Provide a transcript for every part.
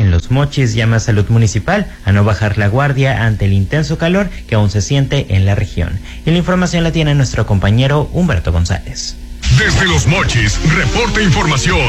En Los Mochis llama a Salud Municipal a no bajar la guardia ante el intenso calor que aún se siente en la región. Y la información la tiene nuestro compañero Humberto González. Desde Los Mochis, reporta información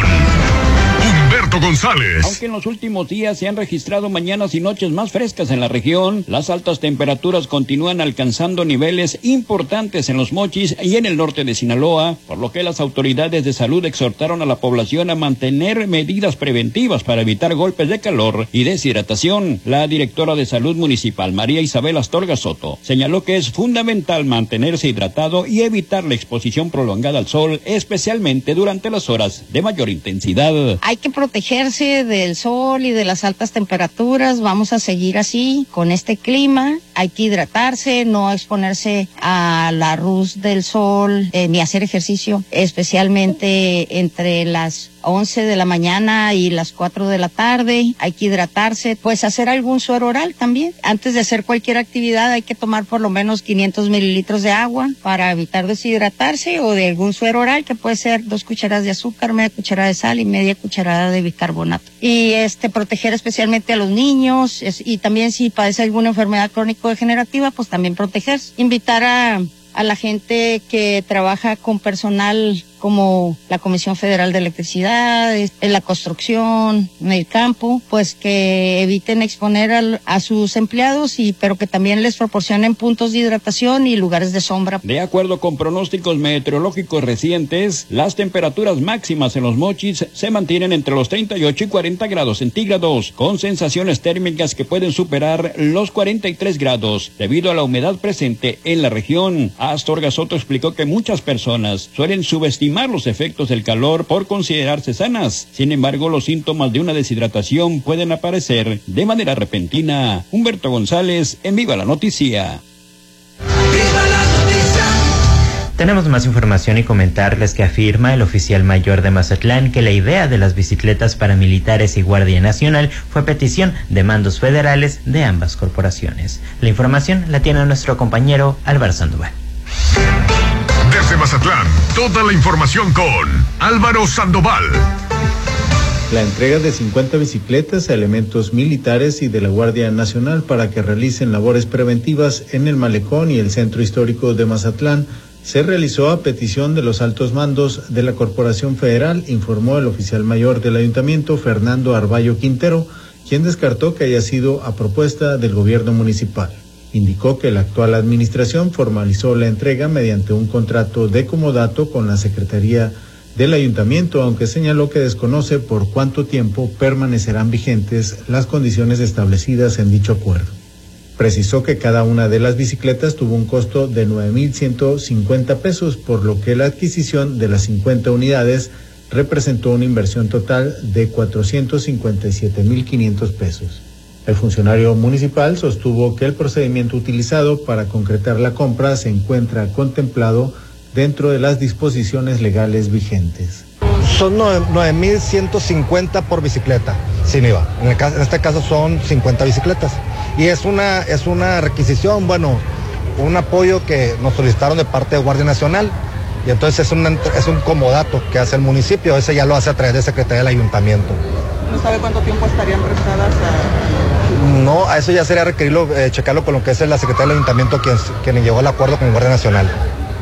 Humberto González. Aunque en los últimos días se han registrado mañanas y noches más frescas en la región, las altas temperaturas continúan alcanzando niveles importantes en Los Mochis y en el norte de Sinaloa, por lo que las autoridades de salud exhortaron a la población a mantener medidas preventivas para evitar golpes de calor y deshidratación. La directora de Salud Municipal, María Isabel Astorga Soto, señaló que es fundamental mantenerse hidratado y evitar la exposición prolongada al sol, especialmente durante las horas de mayor intensidad. Hay que protegerse del sol y de las altas temperaturas. Vamos a seguir así con este clima. Hay que hidratarse, no exponerse a la luz del sol, ni hacer ejercicio, especialmente entre las 11 de la mañana y las 4 de la tarde. Hay que hidratarse, pues hacer algún suero oral también. Antes de hacer cualquier actividad hay que tomar por lo menos 500 mililitros de agua para evitar deshidratarse, o de algún suero oral que puede ser 2 cucharadas de azúcar, media cucharada de sal y media cucharada de bicarbonato. Y proteger especialmente a los niños, y también si padece alguna enfermedad crónico-degenerativa, pues también protegerse. Invitar a la gente que trabaja con personal como la Comisión Federal de Electricidad, en la construcción, en el campo, pues que eviten exponer a sus empleados, pero que también les proporcionen puntos de hidratación y lugares de sombra. De acuerdo con pronósticos meteorológicos recientes, las temperaturas máximas en Los Mochis se mantienen entre los 38 y 40 grados centígrados, con sensaciones térmicas que pueden superar los 43 grados, debido a la humedad presente en la región. Astorga Soto explicó que muchas personas suelen subestimar los efectos del calor por considerarse sanas. Sin embargo, los síntomas de una deshidratación pueden aparecer de manera repentina. Humberto González, en Viva la Noticia. Tenemos más información y comentarles que afirma el oficial mayor de Mazatlán que la idea de las bicicletas paramilitares y Guardia Nacional fue petición de mandos federales de ambas corporaciones. La información la tiene nuestro compañero Álvaro Sandoval. Desde Mazatlán, toda la información con Álvaro Sandoval. La entrega de 50 bicicletas a elementos militares y de la Guardia Nacional para que realicen labores preventivas en el malecón y el centro histórico de Mazatlán se realizó a petición de los altos mandos de la Corporación Federal, informó el oficial mayor del ayuntamiento, Fernando Arballo Quintero, quien descartó que haya sido a propuesta del gobierno municipal. Indicó que la actual administración formalizó la entrega mediante un contrato de comodato con la Secretaría del Ayuntamiento, aunque señaló que desconoce por cuánto tiempo permanecerán vigentes las condiciones establecidas en dicho acuerdo. Precisó que cada una de las bicicletas tuvo un costo de 9,150 pesos, por lo que la adquisición de las 50 unidades representó una inversión total de 457,500 pesos. El funcionario municipal sostuvo que el procedimiento utilizado para concretar la compra se encuentra contemplado dentro de las disposiciones legales vigentes. Son 9,150 por bicicleta, sin IVA. En este caso son 50 bicicletas. Y es una requisición, un apoyo que nos solicitaron de parte de Guardia Nacional. Y entonces es un comodato que hace el municipio, ese ya lo hace a través de Secretaría del Ayuntamiento. ¿No sabe cuánto tiempo estarían prestadas? No, a eso ya sería requerirlo, checarlo con lo que es la Secretaría del Ayuntamiento quien llegó al acuerdo con el Guardia Nacional.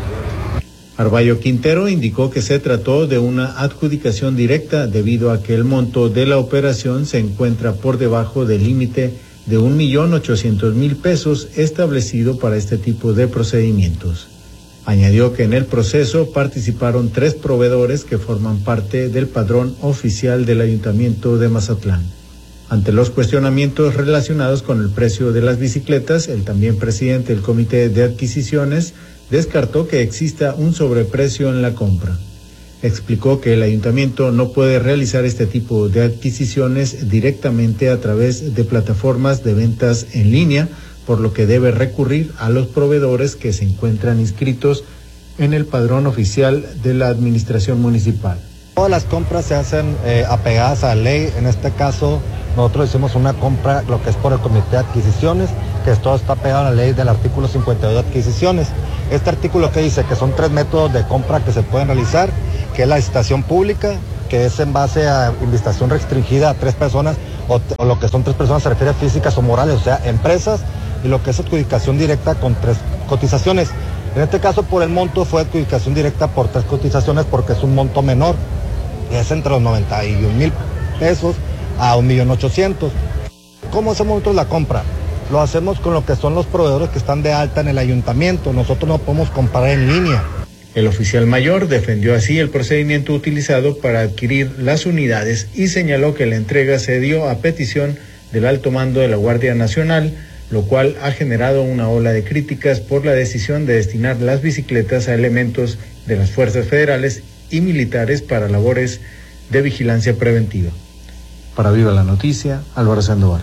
Arballo Quintero indicó que se trató de una adjudicación directa debido a que el monto de la operación se encuentra por debajo del límite de 1,800,000 pesos establecido para este tipo de procedimientos. Añadió que en el proceso participaron 3 proveedores que forman parte del padrón oficial del Ayuntamiento de Mazatlán. Ante los cuestionamientos relacionados con el precio de las bicicletas, el también presidente del Comité de Adquisiciones descartó que exista un sobreprecio en la compra. Explicó que el ayuntamiento no puede realizar este tipo de adquisiciones directamente a través de plataformas de ventas en línea, por lo que debe recurrir a los proveedores que se encuentran inscritos en el padrón oficial de la administración municipal. Todas las compras se hacen apegadas a la ley. En este caso, nosotros hicimos una compra, lo que es por el Comité de Adquisiciones, que todo está pegado a la ley del artículo 52 de adquisiciones. Este artículo que dice que son 3 métodos de compra que se pueden realizar, que es la licitación pública, que es en base a invitación restringida a 3 personas o lo que son 3 personas se refiere a físicas o morales, o sea, empresas, y lo que es adjudicación directa con 3 cotizaciones. En este caso, por el monto, fue adjudicación directa por 3 cotizaciones porque es un monto menor, es entre los 91,000 pesos a 1,800,000. ¿Cómo hacemos nosotros la compra? Lo hacemos con lo que son los proveedores que están de alta en el ayuntamiento. Nosotros no podemos comprar en línea. El oficial mayor defendió así el procedimiento utilizado para adquirir las unidades y señaló que la entrega se dio a petición del alto mando de la Guardia Nacional, lo cual ha generado una ola de críticas por la decisión de destinar las bicicletas a elementos de las fuerzas federales y militares para labores de vigilancia preventiva. Para Viva la Noticia, Álvaro Sandoval.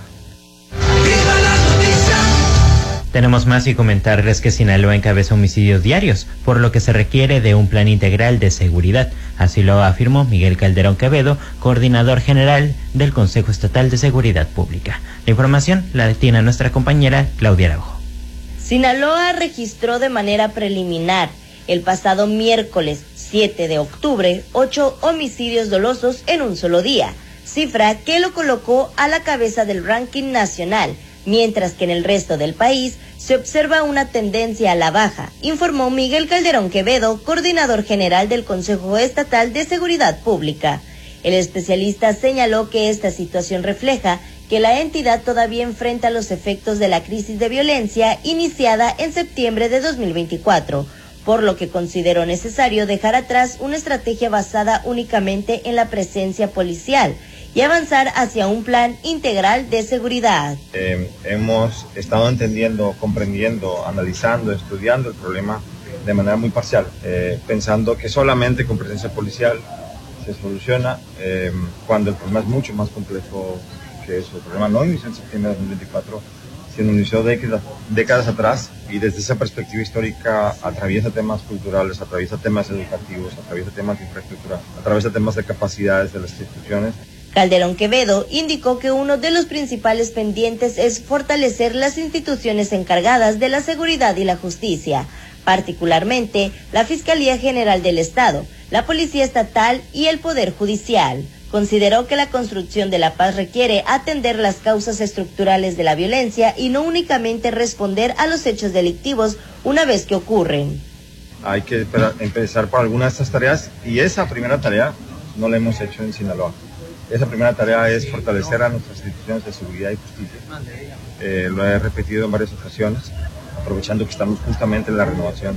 Tenemos más y comentarles que Sinaloa encabeza homicidios diarios, por lo que se requiere de un plan integral de seguridad. Así lo afirmó Miguel Calderón Quevedo, coordinador general del Consejo Estatal de Seguridad Pública. La información la tiene nuestra compañera Claudia Araujo. Sinaloa registró de manera preliminar el pasado miércoles 7 de octubre 8 homicidios dolosos en un solo día, cifra que lo colocó a la cabeza del ranking nacional, mientras que en el resto del país se observa una tendencia a la baja, informó Miguel Calderón Quevedo, coordinador general del Consejo Estatal de Seguridad Pública. El especialista señaló que esta situación refleja que la entidad todavía enfrenta los efectos de la crisis de violencia iniciada en septiembre de 2024, por lo que consideró necesario dejar atrás una estrategia basada únicamente en la presencia policial y avanzar hacia un plan integral de seguridad. Hemos estado entendiendo, comprendiendo, analizando, estudiando el problema de manera muy parcial, pensando que solamente con presencia policial se soluciona, cuando el problema es mucho más complejo que eso. El problema no inició en septiembre de 2024, sino inició décadas atrás, y desde esa perspectiva histórica atraviesa temas culturales, atraviesa temas educativos, atraviesa temas de infraestructura, atraviesa temas de capacidades de las instituciones. Calderón Quevedo indicó que uno de los principales pendientes es fortalecer las instituciones encargadas de la seguridad y la justicia, particularmente la Fiscalía General del Estado, la Policía Estatal y el Poder Judicial. Consideró que la construcción de la paz requiere atender las causas estructurales de la violencia y no únicamente responder a los hechos delictivos una vez que ocurren. Hay que empezar por alguna de estas tareas, y esa primera tarea no la hemos hecho en Sinaloa. Esa primera tarea es fortalecer a nuestras instituciones de seguridad y justicia. Lo he repetido en varias ocasiones, aprovechando que estamos justamente en la renovación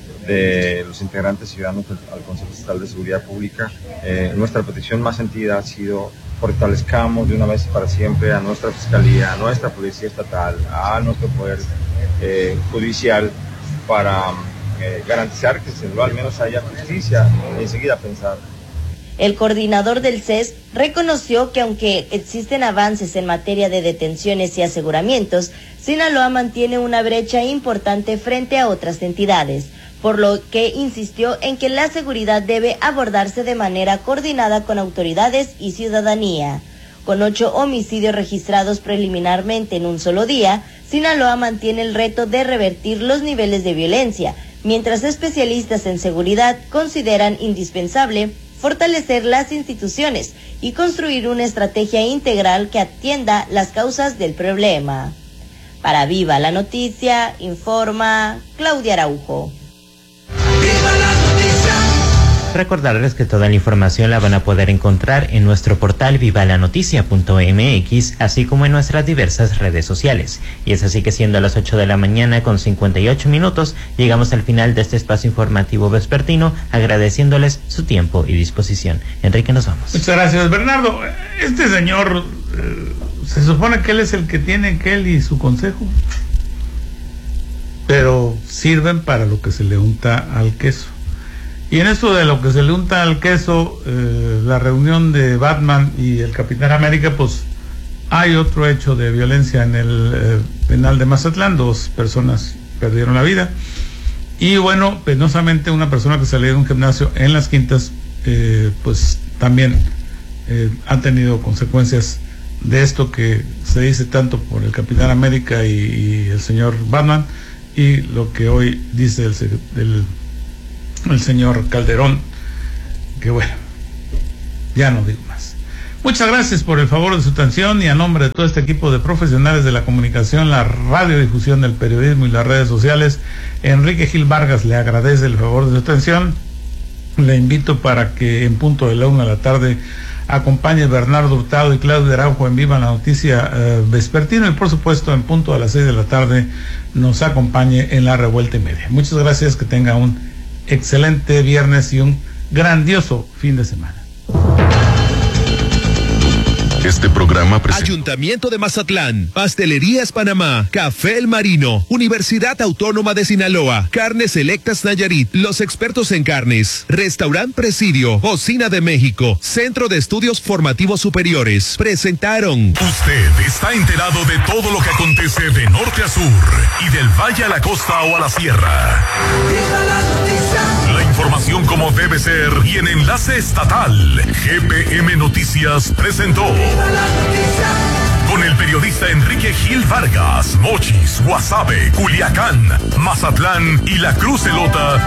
de los integrantes ciudadanos al Consejo Estatal de Seguridad Pública. Nuestra petición más sentida ha sido: fortalezcamos de una vez y para siempre a nuestra Fiscalía, a nuestra Policía Estatal, a nuestro Poder Judicial, para garantizar que al menos haya justicia y enseguida pensar. El coordinador del CES reconoció que aunque existen avances en materia de detenciones y aseguramientos, Sinaloa mantiene una brecha importante frente a otras entidades, por lo que insistió en que la seguridad debe abordarse de manera coordinada con autoridades y ciudadanía. Con 8 homicidios registrados preliminarmente en un solo día, Sinaloa mantiene el reto de revertir los niveles de violencia, mientras especialistas en seguridad consideran indispensable fortalecer las instituciones y construir una estrategia integral que atienda las causas del problema. Para Viva la Noticia, informa Claudia Araujo. Recordarles que toda la información la van a poder encontrar en nuestro portal vivalanoticia.mx, así como en nuestras diversas redes sociales. Y es así que, siendo las 8 de la mañana con 58 minutos, llegamos al final de este espacio informativo vespertino, agradeciéndoles su tiempo y disposición. Enrique, nos vamos. Muchas gracias, Bernardo. Este señor, se supone que él es el que tiene que él y su consejo, pero sirven para lo que se le unta al queso. Y en esto de lo que se le unta al queso, la reunión de Batman y el Capitán América, pues hay otro hecho de violencia en el penal de Mazatlán. 2 personas perdieron la vida. Y bueno, penosamente una persona que salió de un gimnasio en Las Quintas, pues también ha tenido consecuencias de esto que se dice tanto por el Capitán América y el señor Batman, y lo que hoy dice el señor Calderón, que bueno, ya no digo más. Muchas gracias por el favor de su atención y a nombre de todo este equipo de profesionales de la comunicación, la radiodifusión, del periodismo y las redes sociales, Enrique Gil Vargas le agradece el favor de su atención. Le invito para que en punto de la 1 p.m. acompañe Bernardo Hurtado y Claudio Araujo en Viva la Noticia vespertino, y por supuesto en punto a las 6 p.m. nos acompañe en la Revuelta y Media. Muchas gracias, que tenga un excelente viernes y un grandioso fin de semana. Este programa presenta Ayuntamiento de Mazatlán, Pastelerías Panamá, Café El Marino, Universidad Autónoma de Sinaloa, Carnes Selectas Nayarit, los expertos en carnes, Restaurant Presidio, Cocina de México, Centro de Estudios Formativos Superiores, presentaron. Usted está enterado de todo lo que acontece de norte a sur y del valle a la costa o a la sierra. La información como debe ser y en enlace estatal. GPM Noticias presentó. Con el periodista Enrique Gil Vargas, Mochis, Guasave, Culiacán, Mazatlán y La Cruz Elota.